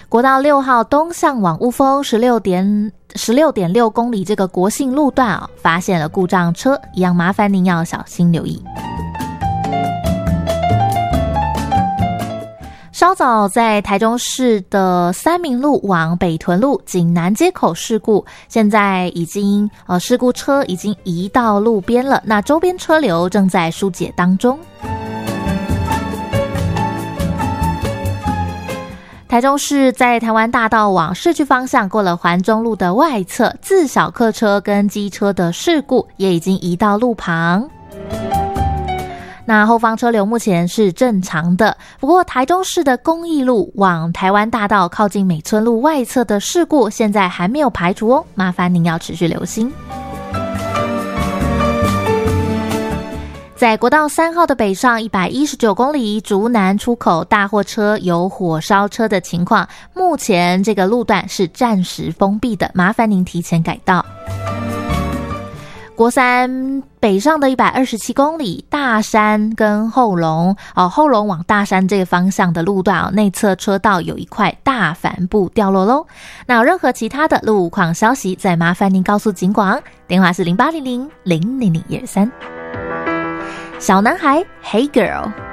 国道6号东向往雾峰16.6公里这个国姓路段发现了故障车，一样麻烦您要小心留意。稍早在台中市的三民路往北屯路景南街口事故，现在已经事故车已经移到路边了，那周边车流正在疏解当中。台中市在台湾大道往市区方向过了环中路的外侧，自小客车跟机车的事故也已经移到路旁。那后方车流目前是正常的，不过台中市的公益路往台湾大道靠近美村路外侧的事故现在还没有排除哦，麻烦您要持续留心。在国道3号的北上119公里竹南出口大货车有火烧车的情况，目前这个路段是暂时封闭的，麻烦您提前改道。国3北上的127公里大山跟后龙后龙往大山这个方向的路段内侧车道有一块大帆布掉落咯。那有任何其他的路况消息，再麻烦您告诉警广，电话是0800-000-123。小男孩 Hey Girl。